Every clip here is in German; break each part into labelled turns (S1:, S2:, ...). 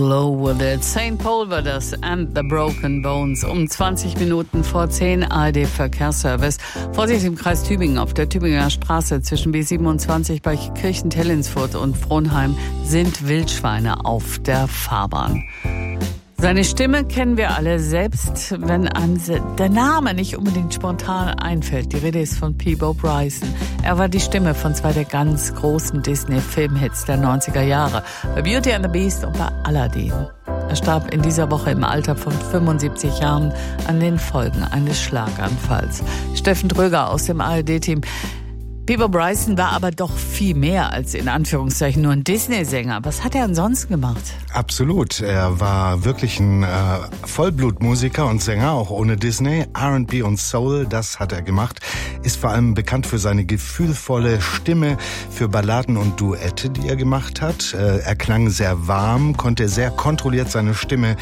S1: Low with it. St. Paul war das and the Broken Bones. Um 20 Minuten vor 10 ARD Verkehrsservice. Vorsicht im Kreis Tübingen auf der Tübinger Straße zwischen B27 bei Kirchen-Tellinsfurt und Frohnheim sind Wildschweine auf der Fahrbahn. Seine Stimme kennen wir alle, selbst wenn der Name nicht unbedingt spontan einfällt. Die Rede ist von Peabo Bryson. Er war die Stimme von zwei der ganz großen Disney-Filmhits der 90er Jahre. Bei Beauty and the Beast und bei Aladdin. Er starb in dieser Woche im Alter von 75 Jahren an den Folgen eines Schlaganfalls. Steffen Dröger aus dem ARD-Team. Peabo Bryson war aber doch viel mehr als in Anführungszeichen nur ein Disney-Sänger. Was hat er ansonsten gemacht?
S2: Absolut. Er war wirklich ein Vollblutmusiker und Sänger, auch ohne Disney. R&B und Soul, das hat er gemacht. Ist vor allem bekannt für seine gefühlvolle Stimme, für Balladen und Duette, die er gemacht hat. Er klang sehr warm, konnte sehr kontrolliert seine Stimme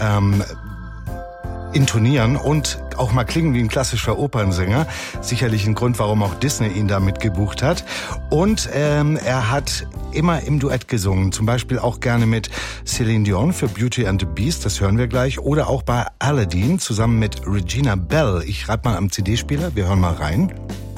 S2: intonieren und auch mal klingen wie ein klassischer Opernsänger. Sicherlich ein Grund, warum auch Disney ihn damit gebucht hat. Und er hat immer im Duett gesungen. Zum Beispiel auch gerne mit Celine Dion für Beauty and the Beast, das hören wir gleich. Oder auch bei Aladdin zusammen mit Regina Bell. Ich reibe mal am CD-Spieler, wir hören mal rein.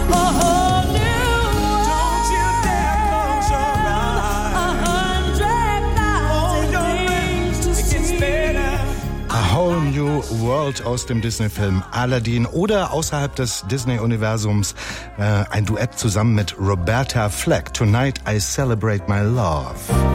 S2: A Whole New World aus dem Disney-Film Aladdin oder außerhalb des Disney-Universums ein Duett zusammen mit Roberta Flack. Tonight I Celebrate My Love.